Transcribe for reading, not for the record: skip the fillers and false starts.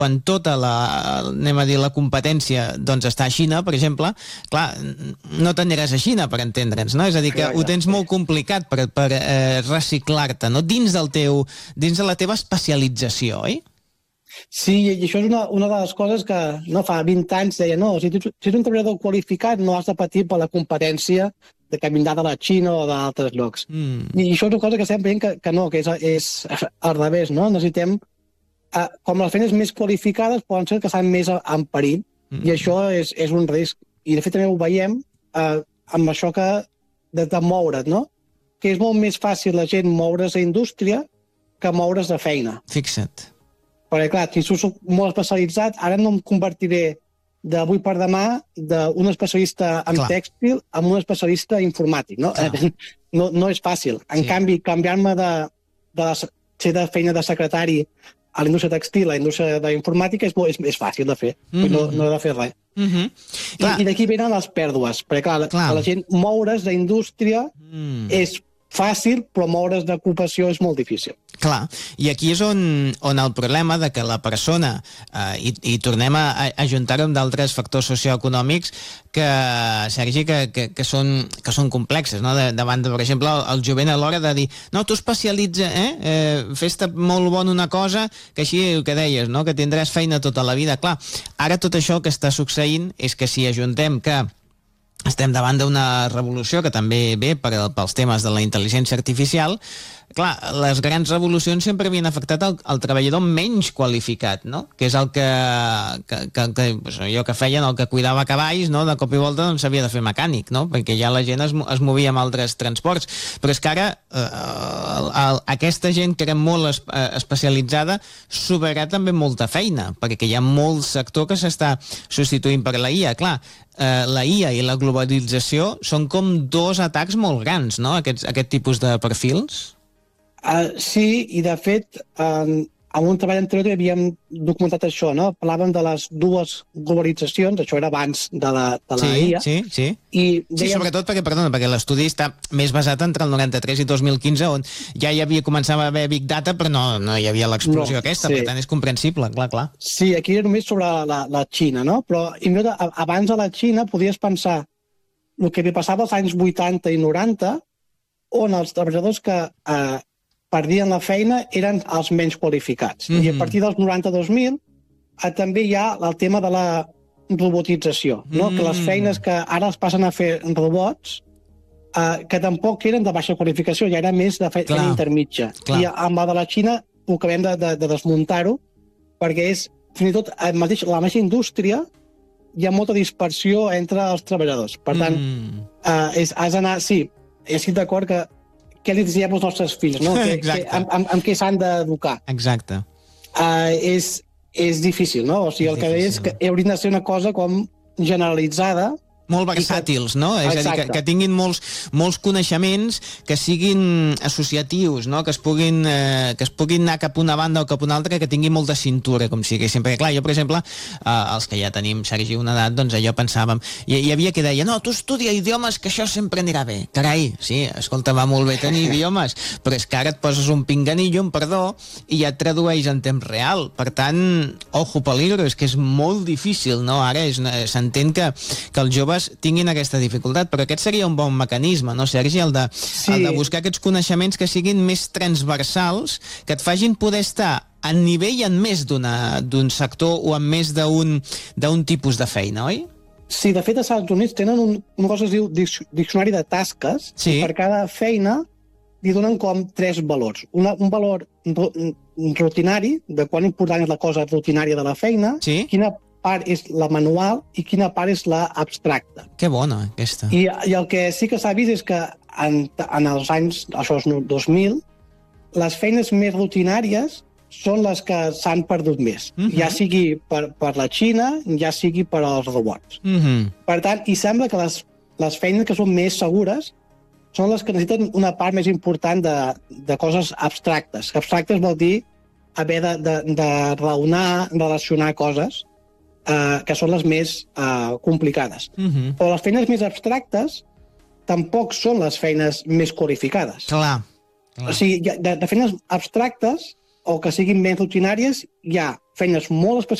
quan tota la competència doncs està a Xina, per exemple, clar, no t'aniràs a Xina per entendre'ns, no? És a dir, que ho tens molt complicat per reciclar-te, no? Dins de la teva especialització, oi? Sí, i això és una de les coses que no fa 20 anys deia, no, si ets un treballador qualificat no has de patir per la competència de caminar de la Xina o d'altres llocs. I això és una cosa que estem veient que no, que és al revés, no? Necessitem, com les feines més qualificades poden ser que estan més en perill, i això és un risc. I de fet també ho veiem amb això de moure't, no? Que és molt més fàcil la gent moure's a indústria que moure's de feina. Fixa't. Perquè, clar, si soc molt especialitzat, ara no em convertiré d'avui per demà d'un especialista en tèxtil a un especialista informàtic, no? No és fàcil. En canvi, canviar-me ser de feina de secretari a la indústria tèxtil, a la indústria d'informàtica, és fàcil de fer. No he de fer res. I d'aquí venen les pèrdues. Perquè, clar, la gent moure's d'indústria és fàcil, però moure's d'ocupació és molt difícil. Clar, i aquí és on el problema de que la persona, i tornem a ajuntar-ho amb d'altres factors socioeconòmics que, Sergi, que són complexes, no? Davant, per exemple, el jovent a l'hora de dir, no, tu especialitza, fes-te molt bon una cosa, que així el que deies, no? Que tindràs feina tota la vida. Clar, ara tot això que està succeint és que si ajuntem que estem davant d'una revolució que també ve pels temes de la intel·ligència artificial, clar, les grans revolucions sempre havien afectat el treballador menys qualificat, no? Que és el que jo que feien, el que cuidava cavalls, no? De cop i volta doncs s'havia de fer mecànic, no? Perquè ja la gent es movia amb altres transports. Però és que ara aquesta gent que era molt especialitzada sobrarà també molta feina, perquè hi ha molt sector que s'està substituint per la IA. Clar, la IA i la globalització són com dos atacs molt grans, no? Aquest tipus de perfils. Sí, i de fet, en un treball anterior havíem documentat això, no? Parlàvem de les dues globalitzacions, això era abans de la IA. Sí, sobretot perquè l'estudi està més basat entre el 93 i 2015, on ja hi començava a haver Big Data, però no hi havia l'explosió aquesta, per tant és comprensible, clar. Sí, aquí era només sobre la Xina, no? Però abans de la Xina podies pensar el que passava als anys 80 i 90, on els treballadors que perdien la feina eren els menys qualificats. I a partir dels 90-2000 també hi ha el tema de la robotització, no? Que les feines que ara es passen a fer robots, que tampoc eren de baixa qualificació, ja era més de feina intermitja. I amb la de la Xina ho acabem de desmuntar-ho, perquè és, fins i tot, la mateixa indústria hi ha molta dispersió entre els treballadors. Per tant, has d'anar... Sí, estic d'acord que què li diem als nostres fills, no? Amb què s'han d'educar. Exacte. És difícil, no? O sigui, el que deia és que hauria de ser una cosa com generalitzada. Molt versàtils, no? És a dir, que tinguin molts coneixements, que siguin associatius, no? Que es puguin anar cap a una banda o cap a una altra, que tinguin molta cintura, com siguessin. Perquè, clar, jo, per exemple, els que ja tenim, Sergi, una edat, doncs allò pensàvem, hi havia qui deia, no, tu estudia idiomes, que això sempre anirà bé. Carai, sí, escolta, va molt bé tenir idiomes, però és que ara et poses un pinganillo, un perdó, i ja et tradueix en temps real. Per tant, ojo peligro, és que és molt difícil, no? Ara s'entén que els joves tinguin aquesta dificultat, però aquest seria un bon mecanisme, no, Sergi? El de buscar aquests coneixements que siguin més transversals, que et facin poder estar a nivell en més d'un sector o en més d'un tipus de feina, oi? Sí, de fet, als Estats Units tenen una cosa que es diu diccionari de tasques, i per cada feina li donen com 3 valors. Un valor rutinari, de quan important és la cosa rutinària de la feina, quina part és la manual i quina part és la abstracta. Que bona, aquesta. I el que sí que s'ha vist és que en els anys, això és 2000, les feines més rutinàries són les que s'han perdut més. Ja sigui per la Xina, ja sigui per als robots. Per tant, i sembla que les feines que són més segures són les que necessiten una part més important de coses abstractes. Abstractes vol dir haver de raonar, relacionar coses, que són les més complicades. Però les feines més abstractes tampoc són les feines més qualificades. Clar. O sigui, de feines abstractes o que siguin menys rutinàries, hi ha feines molt